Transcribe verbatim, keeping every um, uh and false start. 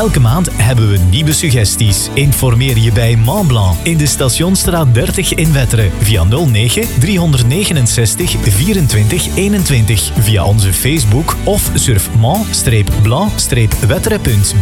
Elke maand hebben we nieuwe suggesties. Informeer je bij Mont Blanc in de Stationsstraat dertig in Wetteren via nul negen driehonderdnegenenzestig vierentwintig eenentwintig via onze Facebook of surf mont-blanc-wetteren punt